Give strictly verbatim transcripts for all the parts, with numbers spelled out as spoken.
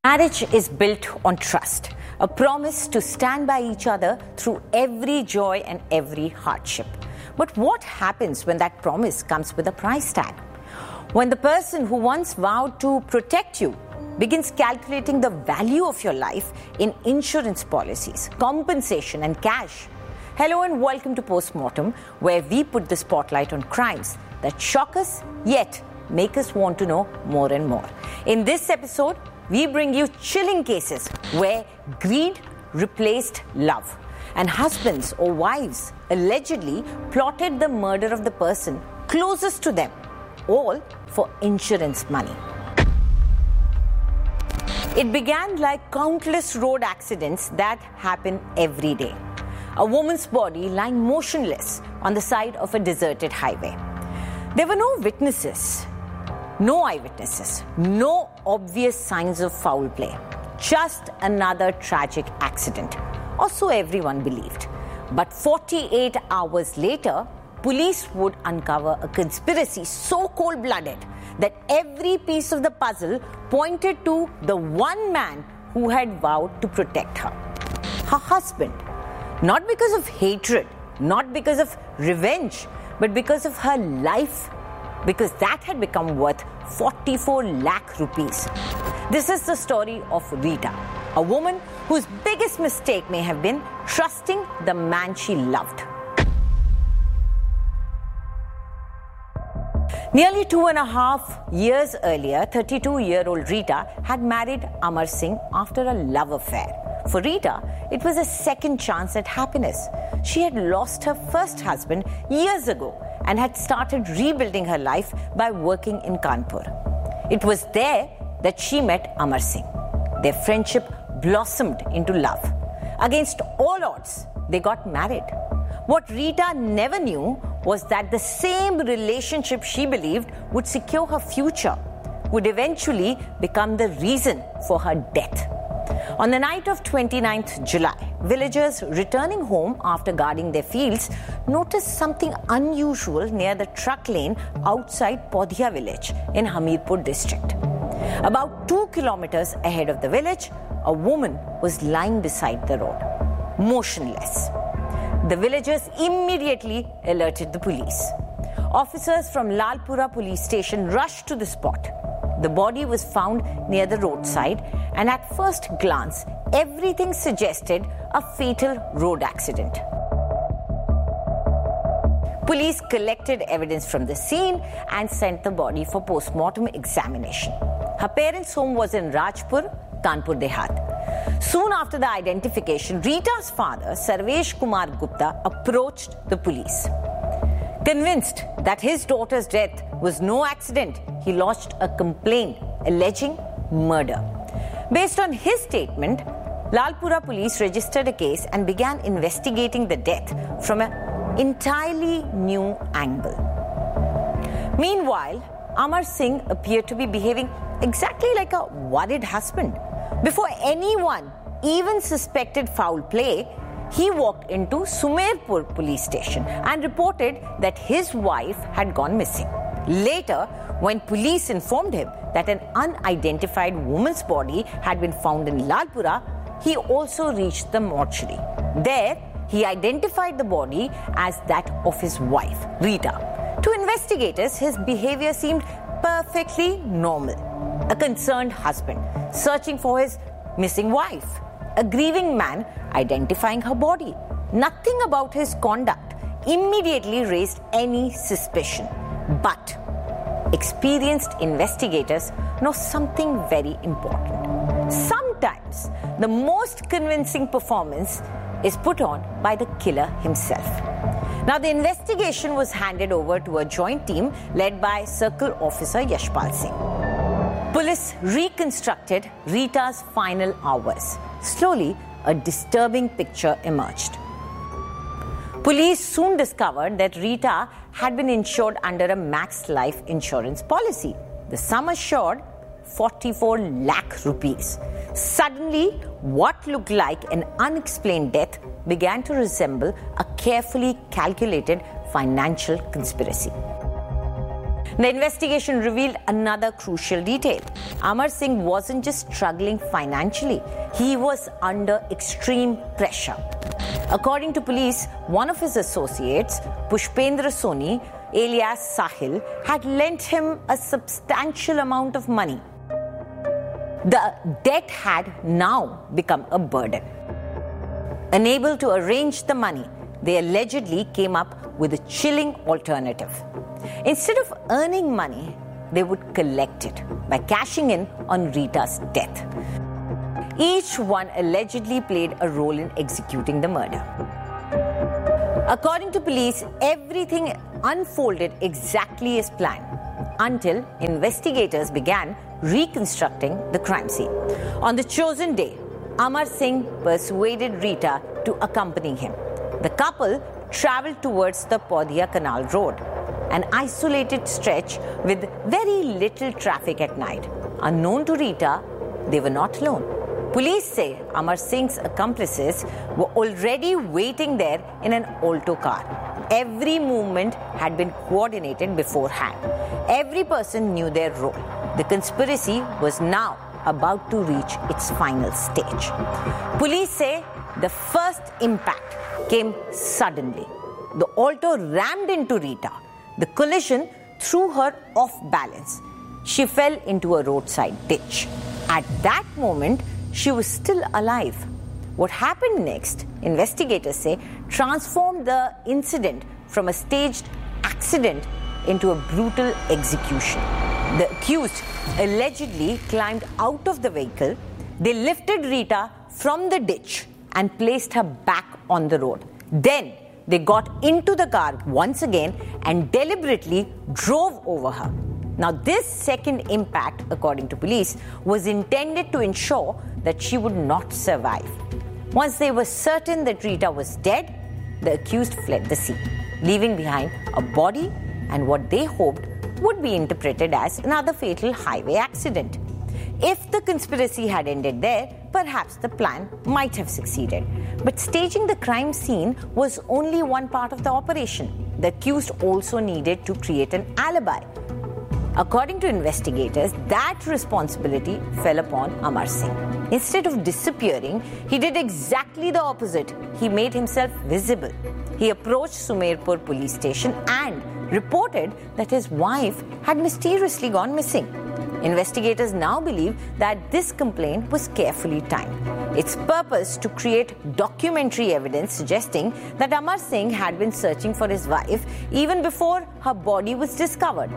Marriage is built on trust, a promise to stand by each other through every joy and every hardship. But what happens when that promise comes with a price tag? When the person who once vowed to protect you begins calculating the value of your life in insurance policies, compensation and cash. Hello and welcome to Postmortem, where we put the spotlight on crimes that shock us yet make us want to know more and more. In this episode, we bring you chilling cases where greed replaced love and husbands or wives allegedly plotted the murder of the person closest to them, all for insurance money. It began like countless road accidents that happen every day. A woman's body lying motionless on the side of a deserted highway. There were no witnesses, no eyewitnesses, no obvious signs of foul play. Just another tragic accident, or so everyone believed. But forty-eight hours later, police would uncover a conspiracy so cold-blooded that every piece of the puzzle pointed to the one man who had vowed to protect her. Her husband. Not because of hatred, not because of revenge, but because of her life, because that had become worth forty-four lakh rupees. This is the story of Rita, a woman whose biggest mistake may have been trusting the man she loved. Nearly two and a half years earlier, thirty-two-year-old Rita had married Amar Singh after a love affair. For Rita, it was a second chance at happiness. She had lost her first husband years ago and had started rebuilding her life by working in Kanpur. It was there that she met Amar Singh. Their friendship blossomed into love. Against all odds, they got married. What Rita never knew was that the same relationship she believed would secure her future would eventually become the reason for her death. On the night of twenty-ninth July, villagers returning home after guarding their fields noticed something unusual near the truck lane outside Podhia village in Hamirpur district. About two kilometers ahead of the village, a woman was lying beside the road, motionless. The villagers immediately alerted the police. Officers from Lalpura police station rushed to the spot. The body was found near the roadside, and at first glance, everything suggested a fatal road accident. Police collected evidence from the scene and sent the body for post-mortem examination. Her parents' home was in Rajpur, Kanpur Dehat. Soon after the identification, Rita's father, Sarvesh Kumar Gupta, approached the police. Convinced that his daughter's death was no accident, he lodged a complaint alleging murder. Based on his statement, Lalpura police registered a case and began investigating the death from an entirely new angle. Meanwhile, Amar Singh appeared to be behaving exactly like a worried husband. Before anyone even suspected foul play, he walked into Sumerpur police station and reported that his wife had gone missing. Later, when police informed him that an unidentified woman's body had been found in Lalpura, he also reached the mortuary. There, he identified the body as that of his wife, Rita. To investigators, his behavior seemed perfectly normal. A concerned husband searching for his missing wife. A grieving man identifying her body. Nothing about his conduct immediately raised any suspicion. But experienced investigators know something very important. Sometimes the most convincing performance is put on by the killer himself. Now, the investigation was handed over to a joint team led by Circle Officer Yashpal Singh. Police reconstructed Rita's final hours. Slowly, a disturbing picture emerged. Police soon discovered that Rita had been insured under a Max Life insurance policy. The sum assured, forty-four lakh rupees. Suddenly, what looked like an unexplained death began to resemble a carefully calculated financial conspiracy. The investigation revealed another crucial detail. Amar Singh wasn't just struggling financially, he was under extreme pressure. According to police, one of his associates, Pushpendra Soni, alias Sahil, had lent him a substantial amount of money. The debt had now become a burden. Unable to arrange the money, they allegedly came up with a chilling alternative. Instead of earning money, they would collect it by cashing in on Rita's death. Each one allegedly played a role in executing the murder. According to police, everything unfolded exactly as planned until investigators began reconstructing the crime scene. On the chosen day, Amar Singh persuaded Rita to accompany him. The couple travelled towards the Podhia Canal Road, an isolated stretch with very little traffic at night. Unknown to Rita, they were not alone. Police say Amar Singh's accomplices were already waiting there in an Alto car. Every movement had been coordinated beforehand. Every person knew their role. The conspiracy was now about to reach its final stage. Police say the first impact came suddenly. The Alto rammed into Rita. The collision threw her off balance. She fell into a roadside ditch. At that moment, she was still alive. What happened next, investigators say, transformed the incident from a staged accident into a brutal execution. The accused allegedly climbed out of the vehicle. They lifted Rita from the ditch and placed her back on the road. Then they got into the car once again and deliberately drove over her. Now, this second impact, according to police, was intended to ensure that she would not survive. Once they were certain that Rita was dead, the accused fled the scene, leaving behind a body and what they hoped would be interpreted as another fatal highway accident. If the conspiracy had ended there, perhaps the plan might have succeeded. But staging the crime scene was only one part of the operation. The accused also needed to create an alibi. According to investigators, that responsibility fell upon Amar Singh. Instead of disappearing, he did exactly the opposite. He made himself visible. He approached Sumerpur police station and reported that his wife had mysteriously gone missing. Investigators now believe that this complaint was carefully timed. Its purpose to create documentary evidence suggesting that Amar Singh had been searching for his wife even before her body was discovered.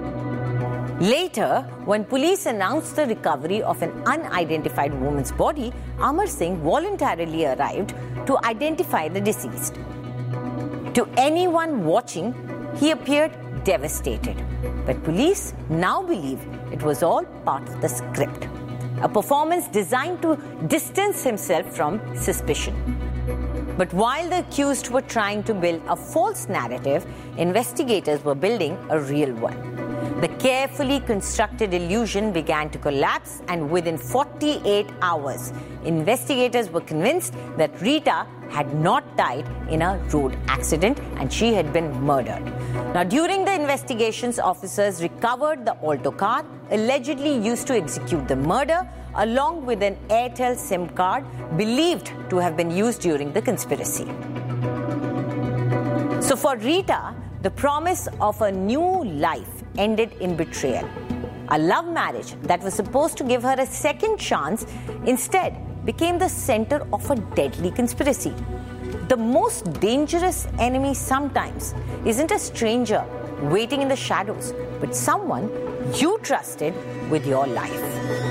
Later, when police announced the recovery of an unidentified woman's body, Amar Singh voluntarily arrived to identify the deceased. To anyone watching, he appeared devastated. But police now believe it was all part of the script, a performance designed to distance himself from suspicion. But while the accused were trying to build a false narrative, investigators were building a real one. The carefully constructed illusion began to collapse, and within forty-eight hours, investigators were convinced that Rita had not died in a road accident and she had been murdered. Now, during the investigations, officers recovered the Alto car allegedly used to execute the murder, along with an Airtel SIM card believed to have been used during the conspiracy. So for Rita, the promise of a new life ended in betrayal. A love marriage that was supposed to give her a second chance instead became the center of a deadly conspiracy. The most dangerous enemy sometimes isn't a stranger waiting in the shadows, but someone you trusted with your life.